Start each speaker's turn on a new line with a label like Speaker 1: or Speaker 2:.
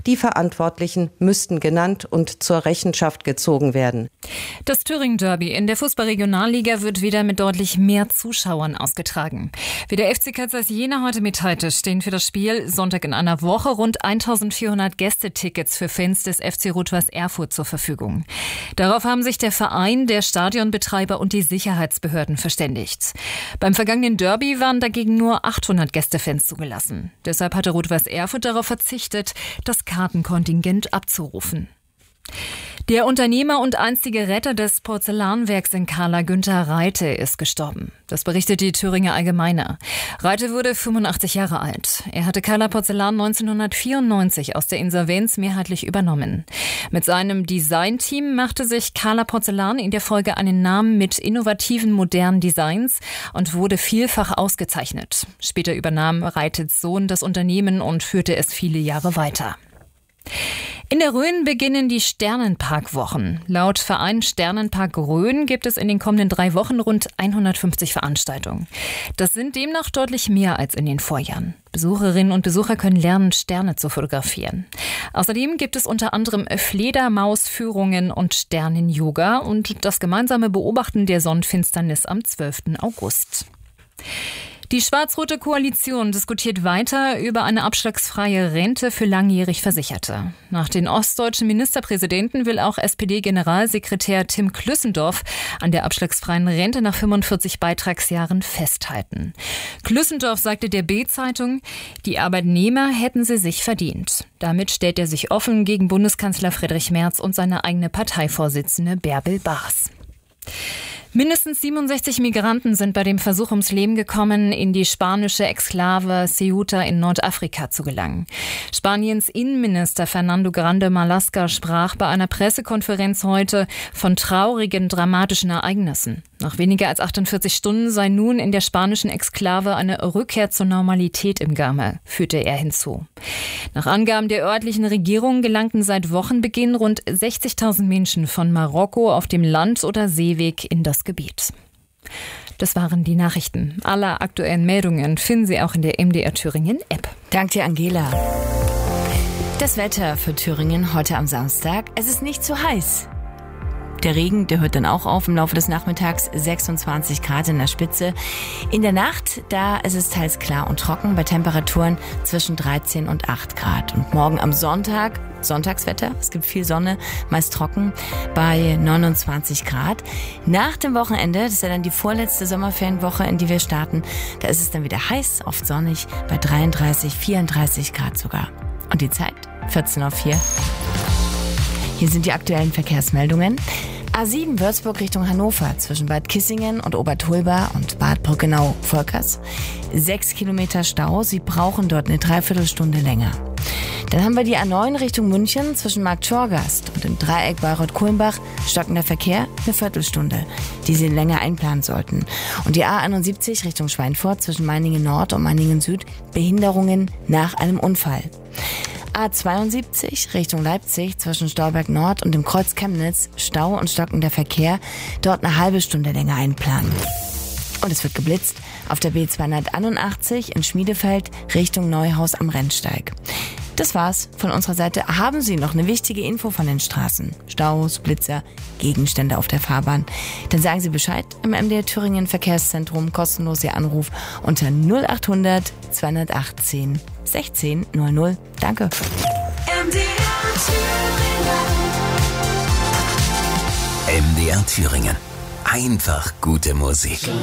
Speaker 1: Die Verantwortlichen müssten genannt und zur Rechenschaft gezogen werden.
Speaker 2: Das Thüringen-Derby in der Fußball-Regionalliga wird wieder mit deutlich mehr Zuschauern ausgetragen. Wie der FC Kaisers Jena heute mitteilte, stehen für das Spiel Sonntag in einer Woche rund 1400 Gästetickets für Fans des FC Rot-Weiß Erfurt zur Verfügung. Darauf haben sich der Verein, der Stadionbetreiber und die Sicherheitsbehörden verständigt. Beim vergangenen Derby waren dagegen nur 800 Gästefans zugelassen. Deshalb hatte Rot-Weiß Erfurt darauf verzichtet, das Kartenkontingent abzurufen. Der Unternehmer und einstige Retter des Porzellanwerks in Kahla, Günther Reite, ist gestorben. Das berichtet die Thüringer Allgemeine. Reite wurde 85 Jahre alt. Er hatte Kahla Porzellan 1994 aus der Insolvenz mehrheitlich übernommen. Mit seinem Designteam machte sich Kahla Porzellan in der Folge einen Namen mit innovativen, modernen Designs und wurde vielfach ausgezeichnet. Später übernahm Reites Sohn das Unternehmen und führte es viele Jahre weiter. In der Rhön beginnen die Sternenparkwochen. Laut Verein Sternenpark Rhön gibt es in den kommenden 3 Wochen rund 150 Veranstaltungen. Das sind demnach deutlich mehr als in den Vorjahren. Besucherinnen und Besucher können lernen, Sterne zu fotografieren. Außerdem gibt es unter anderem Fledermausführungen und Sternen-Yoga und das gemeinsame Beobachten der Sonnenfinsternis am 12. August. Die schwarz-rote Koalition diskutiert weiter über eine abschlagsfreie Rente für langjährig Versicherte. Nach den ostdeutschen Ministerpräsidenten will auch SPD-Generalsekretär Tim Klüssendorf an der abschlagsfreien Rente nach 45 Beitragsjahren festhalten. Klüssendorf sagte der B-Zeitung, die Arbeitnehmer hätten sie sich verdient. Damit stellt er sich offen gegen Bundeskanzler Friedrich Merz und seine eigene Parteivorsitzende Bärbel Baas. Mindestens 67 Migranten sind bei dem Versuch ums Leben gekommen, in die spanische Exklave Ceuta in Nordafrika zu gelangen. Spaniens Innenminister Fernando Grande Marlaska sprach bei einer Pressekonferenz heute von traurigen, dramatischen Ereignissen. Nach weniger als 48 Stunden sei nun in der spanischen Exklave eine Rückkehr zur Normalität im Gange, fügte er hinzu. Nach Angaben der örtlichen Regierung gelangten seit Wochenbeginn rund 60.000 Menschen von Marokko auf dem Land- oder Seeweg in das Gebiet. Das waren die Nachrichten. Alle aktuellen Meldungen finden Sie auch in der MDR Thüringen App.
Speaker 3: Danke dir, Angela. Das Wetter für Thüringen heute am Samstag. Es ist nicht zu heiß. Der Regen, der hört dann auch auf im Laufe des Nachmittags, 26 Grad in der Spitze. In der Nacht, da ist es teils klar und trocken bei Temperaturen zwischen 13 und 8 Grad. Und morgen am Sonntag, Sonntagswetter, es gibt viel Sonne, meist trocken, bei 29 Grad. Nach dem Wochenende, das ist ja dann die vorletzte Sommerferienwoche, in die wir starten, da ist es dann wieder heiß, oft sonnig, bei 33, 34 Grad sogar. Und die Zeit, 14:04. Hier sind die aktuellen Verkehrsmeldungen. A7 Würzburg Richtung Hannover zwischen Bad Kissingen und Obertolba und Bad Brückenau-Volkers. 6 Kilometer Stau, Sie brauchen dort eine Dreiviertelstunde länger. Dann haben wir die A9 Richtung München zwischen Marktschorgast und dem Dreieck Bayreuth-Kulmbach stockender Verkehr, eine Viertelstunde, die Sie länger einplanen sollten. Und die A71 Richtung Schweinfurt zwischen Meiningen Nord und Meiningen Süd, Behinderungen nach einem Unfall. A72 Richtung Leipzig zwischen Stolberg Nord und dem Kreuz Chemnitz, Stau und stockender Verkehr, dort eine halbe Stunde länger einplanen. Und es wird geblitzt auf der B281 in Schmiedefeld Richtung Neuhaus am Rennsteig. Das war's von unserer Seite. Haben Sie noch eine wichtige Info von den Straßen? Staus, Blitzer, Gegenstände auf der Fahrbahn? Dann sagen Sie Bescheid im MDR Thüringen Verkehrszentrum. Kostenlos Ihr Anruf unter 0800 218 16 00. Danke.
Speaker 4: MDR Thüringen. Einfach gute Musik.